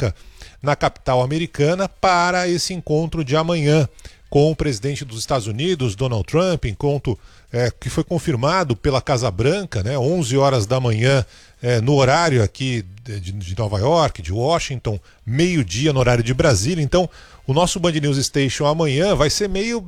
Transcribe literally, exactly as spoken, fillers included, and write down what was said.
diplomática na capital americana para esse encontro de amanhã com o presidente dos Estados Unidos, Donald Trump, encontro é, que foi confirmado pela Casa Branca, né, onze horas da manhã, é, no horário aqui de, de Nova York, de Washington, meio-dia no horário de Brasília. Então, o nosso Band News Station amanhã vai ser meio